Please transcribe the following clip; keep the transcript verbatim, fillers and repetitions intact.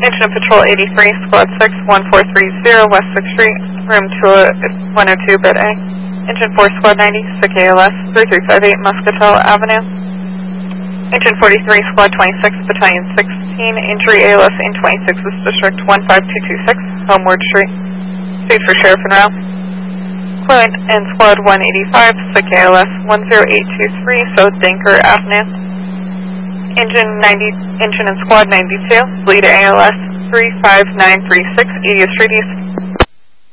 Engine of Patrol eighty-three, Squad six, one four three zero, West sixth Street, Room two one oh two, Bed A. Engine four, Squad ninety, Sick A L S, three three five eight, Muscatel Avenue. Engine forty-three, Squad twenty-six, Battalion sixteen, Injury A L S in twenty-sixth District, one five two two six, Homeward Street. Speed for Sheriff and Route. Clement and Squad one eighty-five, Sick A L S, one zero eight two three, South Dinker Avenue. Engine ninety, Engine and Squad ninety-two, Bleed A L S, three five nine three six, eightieth Street East.